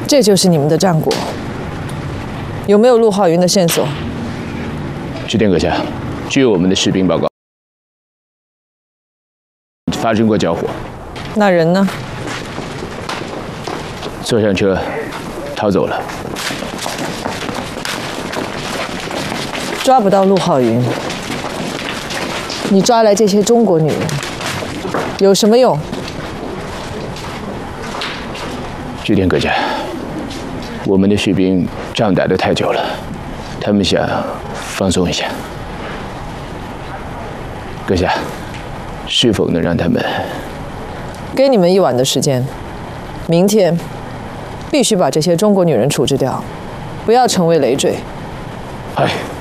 这就是你们的战果。有没有陆浩云的线索？ 指点阁下，据我们的士兵报告，发生过交火。 那人呢？ 坐上车，逃走了。 抓不到陆浩云，你抓来这些中国女人有什么用？ 指点阁下，我们的士兵仗打得太久了，他们想放松一下。阁下，是否能让他们？ 给你们1晚的时间，明天必须把这些中国女人处置掉，不要成为累赘。 哎。